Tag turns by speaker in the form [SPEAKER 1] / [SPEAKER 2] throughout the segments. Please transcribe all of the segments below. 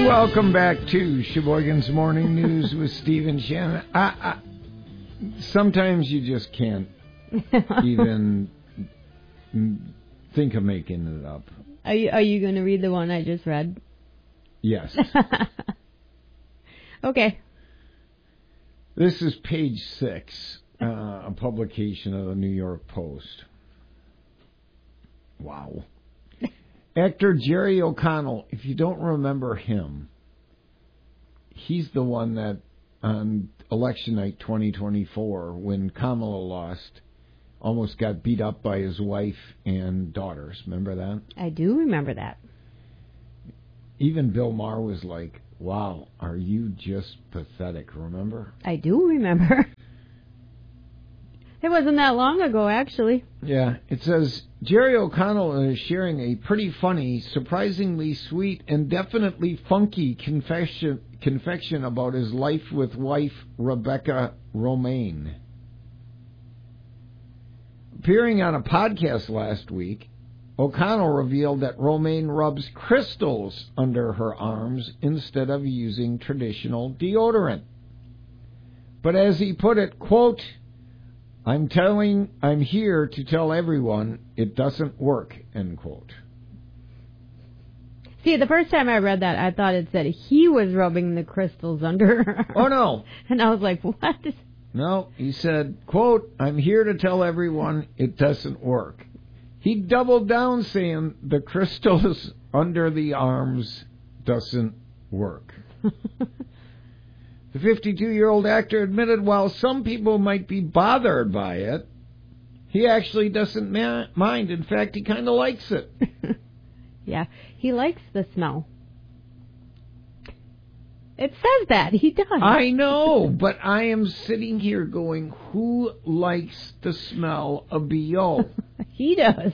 [SPEAKER 1] Welcome back to Sheboygan's Morning News with Steve and Shannon. Sometimes you just can't even think of making it up.
[SPEAKER 2] Are you going to read the one I just read?
[SPEAKER 1] Yes.
[SPEAKER 2] Okay.
[SPEAKER 1] This is page 6, a publication of the New York Post. Wow. Actor Jerry O'Connell, if you don't remember him, he's the one that on election night 2024, when Kamala lost, almost got beat up by his wife and daughters. Remember that?
[SPEAKER 2] I do remember that.
[SPEAKER 1] Even Bill Maher was like, wow, are you just pathetic, remember?
[SPEAKER 2] I do remember. It wasn't that long ago, actually.
[SPEAKER 1] Yeah, it says, Jerry O'Connell is sharing a pretty funny, surprisingly sweet, and definitely funky confession about his life with wife Rebecca Romijn. Appearing on a podcast last week, O'Connell revealed that Romijn rubs crystals under her arms instead of using traditional deodorant. But as he put it, quote, I'm here to tell everyone it doesn't work, end quote.
[SPEAKER 2] See, the first time I read that, I thought it said he was rubbing the crystals under her.
[SPEAKER 1] Oh, no.
[SPEAKER 2] And I was like, what?
[SPEAKER 1] No, he said, quote, I'm here to tell everyone it doesn't work. He doubled down saying the crystals under the arms doesn't work. The 52-year-old actor admitted while some people might be bothered by it, he actually doesn't mind. In fact, he kind of likes it.
[SPEAKER 2] Yeah, he likes the smell. It says that. He does.
[SPEAKER 1] I know, but I am sitting here going, who likes the smell of B.O.?
[SPEAKER 2] He does.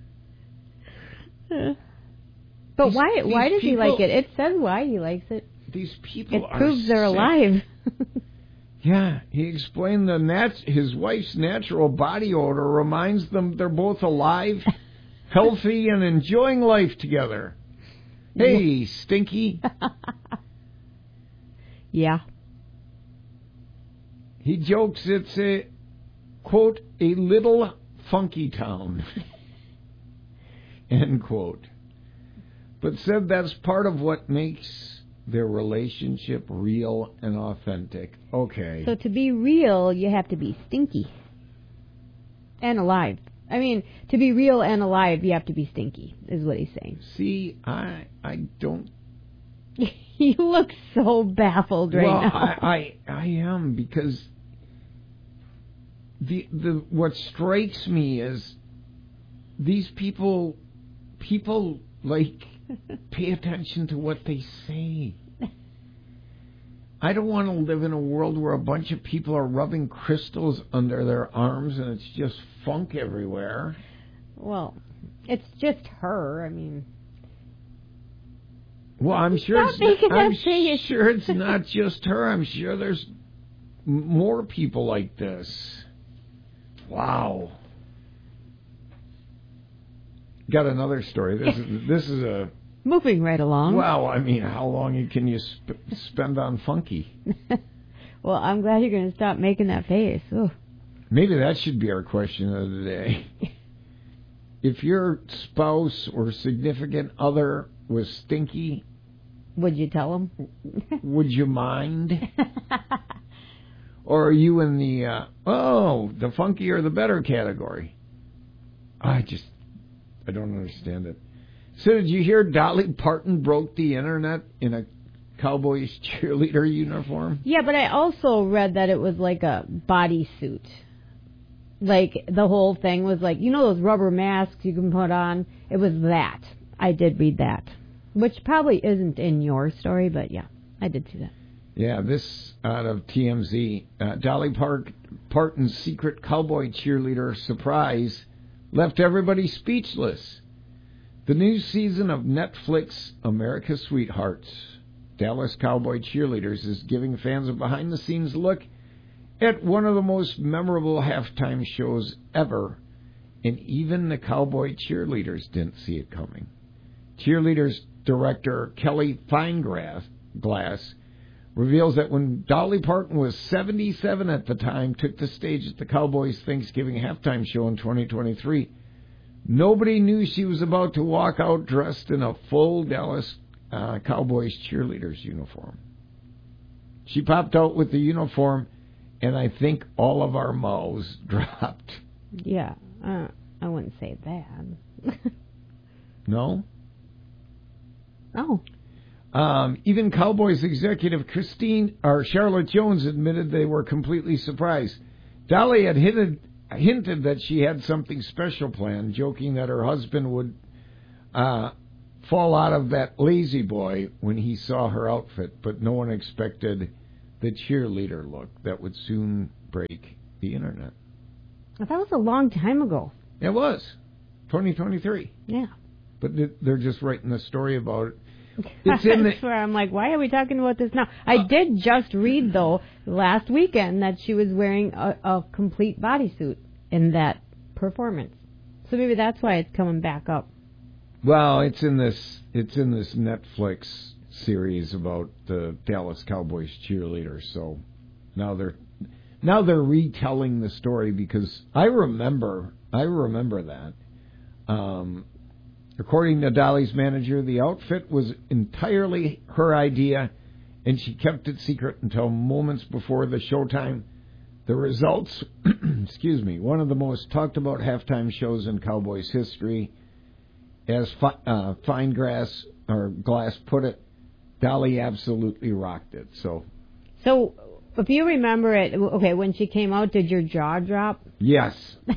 [SPEAKER 2] But why does he like it? It says why he likes it.
[SPEAKER 1] These people
[SPEAKER 2] it proves they're alive.
[SPEAKER 1] Yeah, he explained his wife's natural body odor reminds them they're both alive, healthy, and enjoying life together. Hey, Stinky.
[SPEAKER 2] Yeah.
[SPEAKER 1] He jokes it's a, quote, a little funky town, end quote. But said that's part of what makes their relationship real and authentic. Okay.
[SPEAKER 2] So to be real, you have to be stinky. And alive. I mean, to be real and alive, you have to be stinky, is what he's saying.
[SPEAKER 1] See, I don't...
[SPEAKER 2] You look so baffled right now.
[SPEAKER 1] I am, because the what strikes me is these people like pay attention to what they say. I don't want to live in a world where a bunch of people are rubbing crystals under their arms and it's just funk everywhere.
[SPEAKER 2] Well, it's just her. I mean...
[SPEAKER 1] Well, I'm sure it's not just her. I'm sure there's more people like this. Wow. Got another story. This is a...
[SPEAKER 2] Moving right along.
[SPEAKER 1] Well, I mean, how long can you spend on funky?
[SPEAKER 2] Well, I'm glad you're going to stop making that face. Ooh.
[SPEAKER 1] Maybe that should be our question of the day. If your spouse or significant other was stinky...
[SPEAKER 2] Would you tell him?
[SPEAKER 1] Would you mind? Or are you in the, the funky or the better category? I don't understand it. So did you hear Dolly Parton broke the internet in a Cowboys cheerleader uniform?
[SPEAKER 2] Yeah, but I also read that it was like a bodysuit. Like, the whole thing was like, you know those rubber masks you can put on? It was that. I did read that. Which probably isn't in your story, but yeah, I did see that.
[SPEAKER 1] Yeah, this out of TMZ. Dolly Parton's secret cowboy cheerleader surprise left everybody speechless. The new season of Netflix America's Sweethearts, Dallas Cowboy Cheerleaders, is giving fans a behind-the-scenes look at one of the most memorable halftime shows ever, and even the cowboy cheerleaders didn't see it coming. Cheerleaders director Kelly Feinglass reveals that when Dolly Parton was 77 at the time, took the stage at the Cowboys Thanksgiving halftime show in 2023, nobody knew she was about to walk out dressed in a full Dallas Cowboys cheerleaders uniform. She popped out with the uniform, and I think all of our mouths dropped.
[SPEAKER 2] Yeah, I wouldn't say that.
[SPEAKER 1] No?
[SPEAKER 2] Oh.
[SPEAKER 1] Even Cowboys executive Charlotte Jones admitted they were completely surprised. Dolly had hinted that she had something special planned, joking that her husband would fall out of that lazy boy when he saw her outfit, but no one expected the cheerleader look that would soon break the internet.
[SPEAKER 2] That was a long time ago.
[SPEAKER 1] It was. 2023.
[SPEAKER 2] Yeah.
[SPEAKER 1] But they're just writing the story about it.
[SPEAKER 2] That's where I'm like, why are we talking about this now? I did just read, though, last weekend that she was wearing a complete bodysuit in that performance. So maybe that's why it's coming back up.
[SPEAKER 1] Well, it's in this Netflix series about the Dallas Cowboys cheerleaders. So now they're retelling the story, because I remember that. According to Dolly's manager, the outfit was entirely her idea, and she kept it secret until moments before the showtime. The results, one of the most talked about halftime shows in Cowboys history. As Glass put it, Dolly absolutely rocked it. So
[SPEAKER 2] if you remember it, okay, when she came out, did your jaw drop?
[SPEAKER 1] Yes.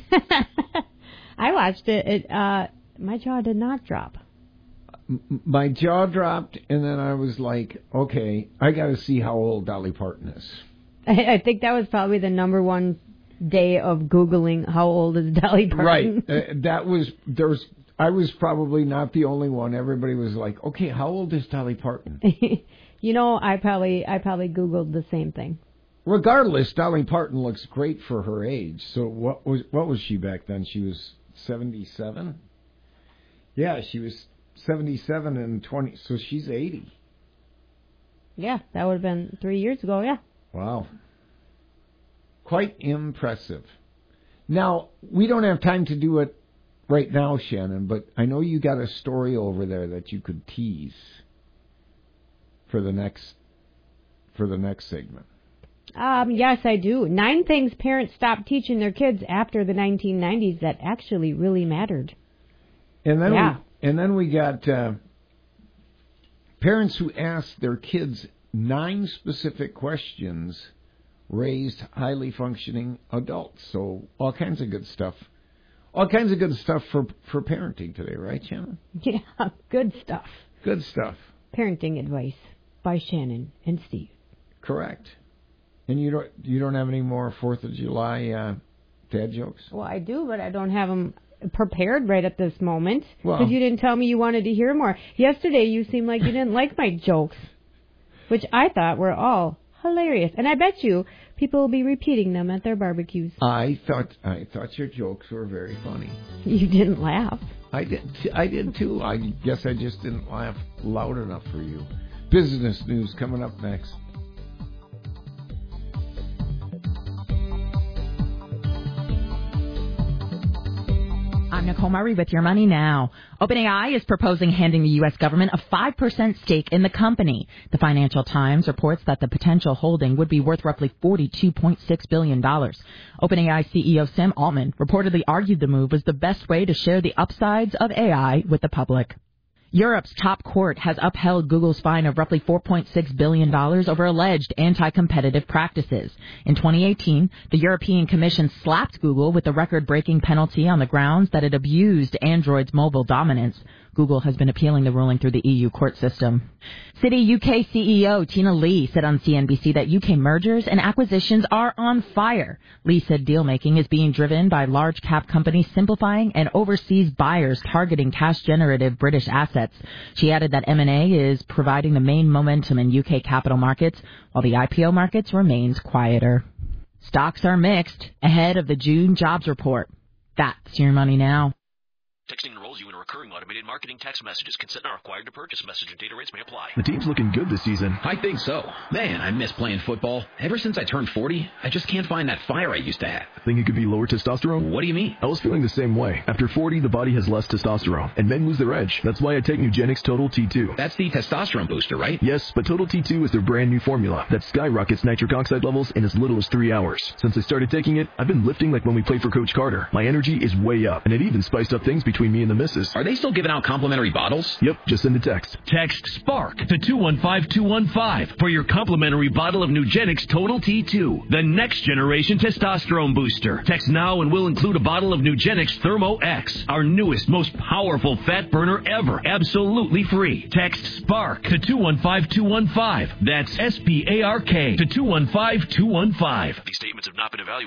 [SPEAKER 2] I watched it. My jaw did not drop.
[SPEAKER 1] My jaw dropped, and then I was like, okay, I got to see how old Dolly Parton is.
[SPEAKER 2] I think that was probably the number one day of Googling how old is Dolly Parton.
[SPEAKER 1] Right. I was probably not the only one. Everybody was like, okay, how old is Dolly Parton?
[SPEAKER 2] I probably Googled the same thing.
[SPEAKER 1] Regardless, Dolly Parton looks great for her age. So what was she back then? She was 77? Yeah, she was 77 and 20, so she's 80.
[SPEAKER 2] Yeah, that would have been 3 years ago, yeah.
[SPEAKER 1] Wow. Quite impressive. Now, we don't have time to do it right now, Shannon, but I know you got a story over there that you could tease for the next segment.
[SPEAKER 2] Yes, I do. 9 things parents stopped teaching their kids after the 1990s that actually really mattered.
[SPEAKER 1] And then we got parents who asked their kids 9 specific questions raised highly functioning adults. So all kinds of good stuff. All kinds of good stuff for parenting today, right, Shannon?
[SPEAKER 2] Yeah, good stuff.
[SPEAKER 1] Good stuff.
[SPEAKER 2] Parenting advice by Shannon and Steve.
[SPEAKER 1] Correct. And you don't have any more 4th of July dad jokes?
[SPEAKER 2] Well, I do, but I don't have them prepared right at this moment, because
[SPEAKER 1] well,
[SPEAKER 2] you didn't tell me you wanted to hear more. Yesterday you seemed like you didn't like my jokes, which I thought were all hilarious, and I bet you people will be repeating them at their barbecues.
[SPEAKER 1] I thought your jokes were very funny.
[SPEAKER 2] You didn't laugh.
[SPEAKER 1] I did too. I guess I just didn't laugh loud enough for you. Business news coming up next.
[SPEAKER 3] I'm Nicole Murray with Your Money Now. OpenAI is proposing handing the U.S. government a 5% stake in the company. The Financial Times reports that the potential holding would be worth roughly $42.6 billion. OpenAI CEO Sam Altman reportedly argued the move was the best way to share the upsides of AI with the public. Europe's top court has upheld Google's fine of roughly $4.6 billion over alleged anti-competitive practices. In 2018, the European Commission slapped Google with a record-breaking penalty on the grounds that it abused Android's mobile dominance. Google has been appealing the ruling through the EU court system. Citi UK CEO Tina Lee said on CNBC that UK mergers and acquisitions are on fire. Lee said deal-making is being driven by large-cap companies simplifying and overseas buyers targeting cash-generative British assets. She added that M&A is providing the main momentum in UK capital markets, while the IPO markets remains quieter. Stocks are mixed ahead of the June jobs report. That's Your Money Now.
[SPEAKER 4] Texting enrolls you in a recurring automated marketing text messages. Consent not required to purchase. Message and data rates may apply.
[SPEAKER 5] The team's looking good this season.
[SPEAKER 6] I think so. Man, I miss playing football. Ever since I turned 40, I just can't find that fire I used to have.
[SPEAKER 5] Think it could be lower testosterone?
[SPEAKER 6] What do you mean?
[SPEAKER 5] I was feeling the same way. After 40, the body has less testosterone, and men lose their edge. That's why I take Nugenix Total T2.
[SPEAKER 6] That's the testosterone booster, right?
[SPEAKER 5] Yes, but Total T2 is their brand new formula that skyrockets nitric oxide levels in as little as 3 hours. Since I started taking it, I've been lifting like when we played for Coach Carter. My energy is way up, and it even spiced up things between me and the missus.
[SPEAKER 6] Are they still giving out complimentary bottles?
[SPEAKER 5] Yep, just send a text.
[SPEAKER 7] Text SPARK to 215215 for your complimentary bottle of Nugenix Total T2, the next generation testosterone booster. Text now and we'll include a bottle of Nugenix Thermo X, our newest, most powerful fat burner ever, absolutely free. Text SPARK to 215215. That's SPARK to 215215.
[SPEAKER 4] These statements have not been evaluated